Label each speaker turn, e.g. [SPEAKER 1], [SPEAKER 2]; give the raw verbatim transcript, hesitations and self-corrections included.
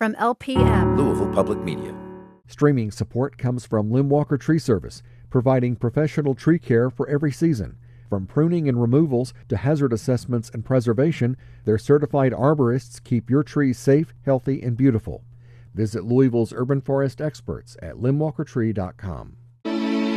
[SPEAKER 1] From L P M,
[SPEAKER 2] Louisville Public Media.
[SPEAKER 3] Streaming support comes from Limwalker Tree Service, providing professional tree care for every season. From pruning and removals to hazard assessments and preservation, their certified arborists keep your trees safe, healthy, and beautiful. Visit Louisville's urban forest experts at limwalker tree dot com.